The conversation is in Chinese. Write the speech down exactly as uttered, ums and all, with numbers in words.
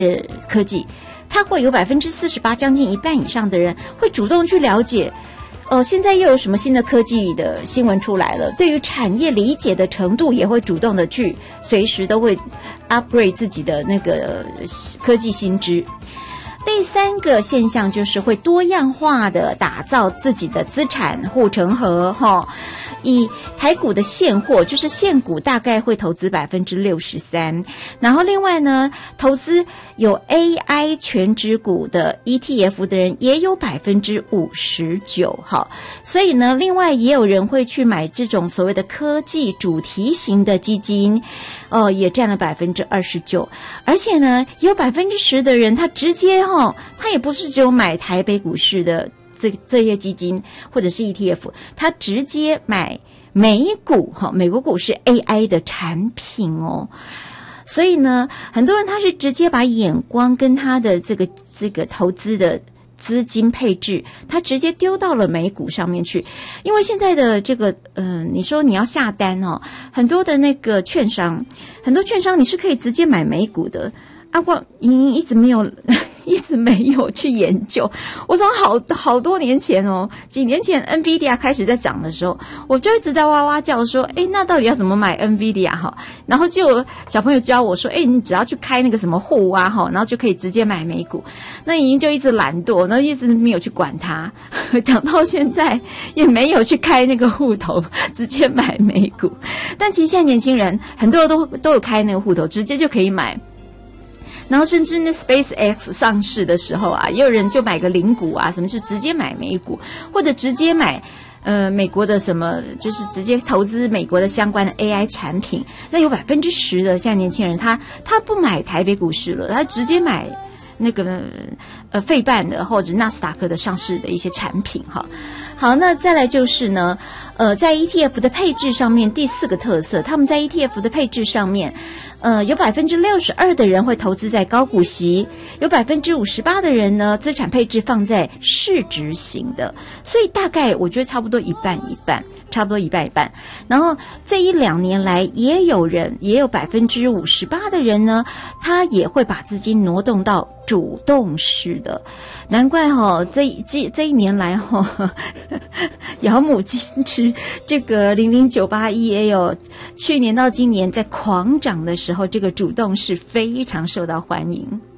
的科技，它会有百分之四十八，将近一半以上的人会主动去了解。呃，现在又有什么新的科技的新闻出来了？对于产业理解的程度，也会主动的去随时都会 upgrade 自己的那个科技新知。第三个现象就是会多样化的打造自己的资产护城河哈。以台股的现货，就是现股大概会投资百分之六十三，然后另外呢，投资有 A I 全指股的 E T F 的人也有百分之五十九哈，所以呢，另外也有人会去买这种所谓的科技主题型的基金，哦、呃，也占了百分之二十九，而且呢，有百分之十的人他直接哈，他也不是只有买台北股市的。这这些基金或者是 E T F， 他直接买美股哈，美国股市 A I 的产品哦，所以呢，很多人他是直接把眼光跟他的这个这个投资的资金配置，他直接丢到了美股上面去，因为现在的这个嗯、呃，你说你要下单哦，很多的那个券商，很多券商你是可以直接买美股的。阿光莹一直没有一直没有去研究，我从好好多年前哦，几年前 NVIDIA 开始在涨的时候，我就一直在哇哇叫说，诶，那到底要怎么买 NVIDIA 哈？然后就有小朋友教我说，诶，你只要去开那个什么户啊哈，然后就可以直接买美股。那莹莹就一直懒惰，然后一直没有去管它，讲到现在也没有去开那个户头，直接买美股。但其实现在年轻人很多人都都有开那个户头，直接就可以买。然后甚至那 SpaceX 上市的时候啊，也有人就买个零股啊，什么就直接买美股，或者直接买呃美国的什么，就是直接投资美国的相关的 A I 产品。那有百分之十的现在年轻人，他他不买台北股市了，他直接买那个呃费半的或者纳斯达克的上市的一些产品哈。好，那再来就是呢，呃，在 E T F 的配置上面，第四个特色，他们在 E T F 的配置上面。呃，有百分之六十二的人会投资在高股息，有百分之五十八的人呢，资产配置放在市值型的，所以大概我觉得差不多一半一半，差不多一半一半。然后这一两年来，也有人也有百分之五十八的人呢，他也会把资金挪动到主动式的。难怪哈、哦，这这这一年来哈、哦，姚母金池这个零零九八 E A 哦，去年到今年在狂涨的时候。时候这个主动是非常受到欢迎。